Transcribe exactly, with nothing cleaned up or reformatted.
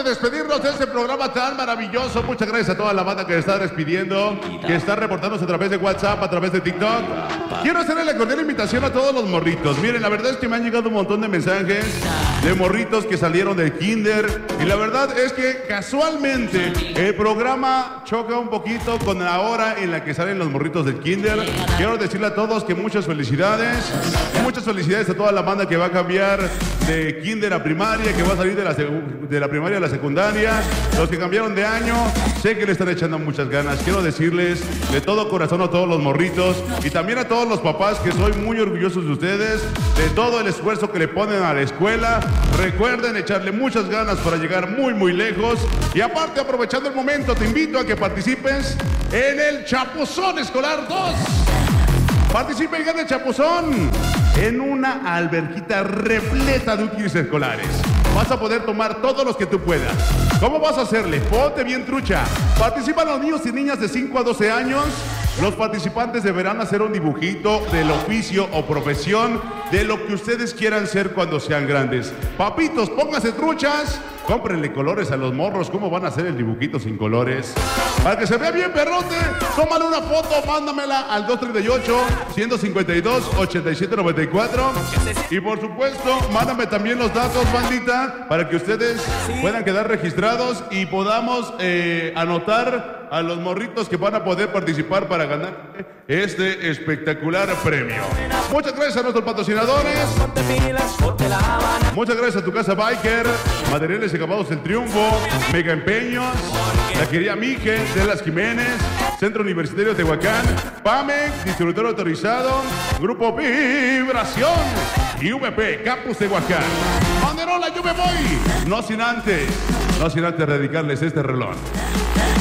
de despedirnos de este programa tan maravilloso, muchas gracias a toda la banda que está despidiendo, que está reportándose a través de WhatsApp, a través de TikTok. Quiero hacerle la cordial invitación a todos los morritos. Miren, la verdad es que me han llegado un montón de mensajes de morritos que salieron del kinder. Y la verdad es que casualmente el programa choca un poquito con la hora en la que salen los morritos del kinder. Quiero decirle a todos que muchas felicidades. Muchas felicidades a toda la banda que va a cambiar de kinder a primaria, que va a salir de la, de la primaria a la secundaria. Los que cambiaron de año, sé que le están echando muchas ganas. Quiero decirles de todo corazón a todos los morritos y también a todos los papás que soy muy orgullosos de ustedes, de todo el esfuerzo que le ponen a la escuela. Recuerden echarle muchas ganas para llegar muy muy lejos. Y aparte, aprovechando el momento, te invito a que participes en el Chapuzón Escolar dos. Participa y gana el Chapuzón en una alberquita repleta de útiles escolares. Vas a poder tomar todos los que tú puedas. ¿Cómo vas a hacerle? Ponte bien trucha. Participan los niños y niñas de cinco a doce años. Los participantes deberán hacer un dibujito del oficio o profesión de lo que ustedes quieran ser cuando sean grandes. Papitos, pónganse truchas. Cómprenle colores a los morros. ¿Cómo van a hacer el dibujito sin colores? Para que se vea bien perrote, tómale una foto, mándamela al dos tres ocho, uno cinco dos, ocho siete nueve cuatro. Y por supuesto, mándame también los datos, bandita, para que ustedes puedan quedar registrados y podamos eh, anotar a los morritos que van a poder participar para ganar este espectacular premio. Muchas gracias a nuestros patrocinadores. Muchas gracias a tu casa Biker, Materiales y Acabados El Triunfo, Mega Empeños, la querida Mije de las Jiménez, Centro Universitario Tehuacán, PAMEC, distribuidor autorizado, Grupo Vibración y V P Campus Tehuacán. Banderola, yo me voy. No sin antes, no sin antes dedicarles este reloj.